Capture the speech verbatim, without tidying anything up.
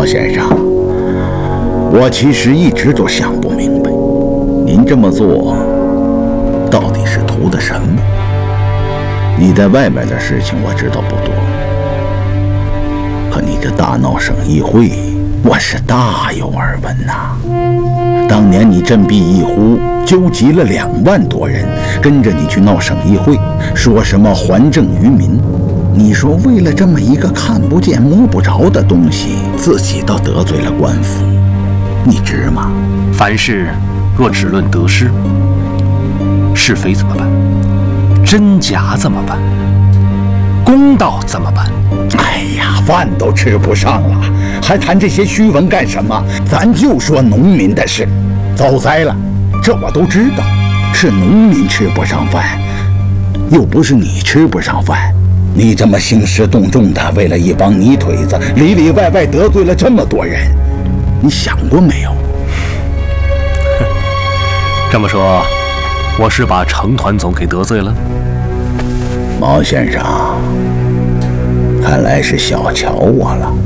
毛先生，我其实一直都想不明白，您这么做到底是图的什么？你在外面的事情我知道不多，可你这大闹省议会，我是大有耳闻呐。当年你振臂一呼，纠集了两万多人跟着你去闹省议会，说什么还政于民。你说为了这么一个看不见摸不着的东西，自己倒得罪了官府，你值吗？ 凡事若只论得失，是非怎么办？真假怎么办？公道怎么办？ 哎呀，饭都吃不上了，还谈这些虚文干什么？咱就说农民的事，遭灾了，这我都知道，是农民吃不上饭，又不是你吃不上饭。你这么兴师动众的，为了一帮泥腿子，里里外外得罪了这么多人，你想过没有？ 这么说，我是把程团总给得罪了？ 毛先生，看来是小瞧我了。